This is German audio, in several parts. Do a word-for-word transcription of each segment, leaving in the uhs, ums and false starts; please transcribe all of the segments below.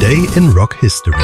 Today in Rock History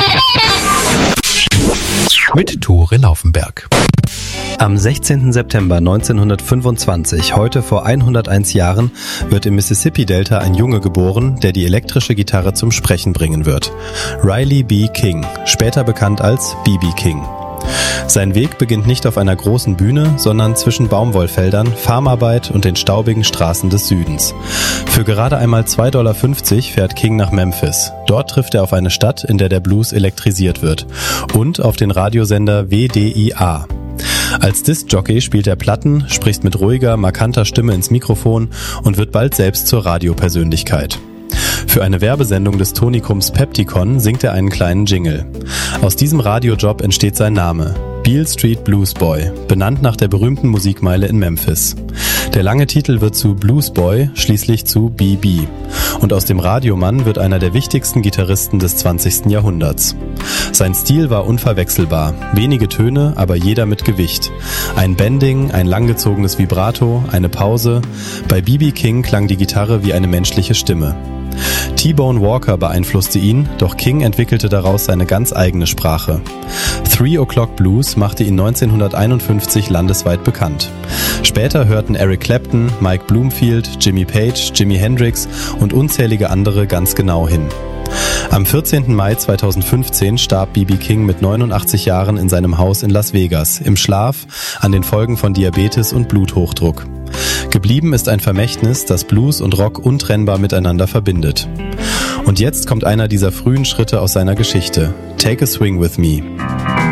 mit Tore Laufenberg. Am sechzehnten September neunzehnhundertfünfundzwanzig, heute vor hunderteins Jahren, wird im Mississippi-Delta ein Junge geboren, der die elektrische Gitarre zum Sprechen bringen wird. Riley B. King, später bekannt als B B. King. Sein Weg beginnt nicht auf einer großen Bühne, sondern zwischen Baumwollfeldern, Farmarbeit und den staubigen Straßen des Südens. Für gerade einmal zwei Dollar fünfzig fährt King nach Memphis. Dort trifft er auf eine Stadt, in der der Blues elektrisiert wird. Und auf den Radiosender W D I A. Als Disc-Jockey spielt er Platten, spricht mit ruhiger, markanter Stimme ins Mikrofon und wird bald selbst zur Radiopersönlichkeit. Für eine Werbesendung des Tonikums Pepticon singt er einen kleinen Jingle. Aus diesem Radiojob entsteht sein Name, Beale Street Blues Boy, benannt nach der berühmten Musikmeile in Memphis. Der lange Titel wird zu Blues Boy, schließlich zu B B. Und aus dem Radiomann wird einer der wichtigsten Gitarristen des zwanzigsten Jahrhunderts. Sein Stil war unverwechselbar, wenige Töne, aber jeder mit Gewicht. Ein Bending, ein langgezogenes Vibrato, eine Pause. Bei B B. King klang die Gitarre wie eine menschliche Stimme. T-Bone Walker beeinflusste ihn, doch King entwickelte daraus seine ganz eigene Sprache. Three O'Clock Blues machte ihn neunzehnhunderteinundfünfzig landesweit bekannt. Später hörten Eric Clapton, Mike Bloomfield, Jimmy Page, Jimi Hendrix und unzählige andere ganz genau hin. Am vierzehnten Mai zweitausendfünfzehn starb B B. King mit neunundachtzig Jahren in seinem Haus in Las Vegas, im Schlaf, an den Folgen von Diabetes und Bluthochdruck. Geblieben ist ein Vermächtnis, das Blues und Rock untrennbar miteinander verbindet. Und jetzt kommt einer dieser frühen Schritte aus seiner Geschichte. Take a Swing with Me.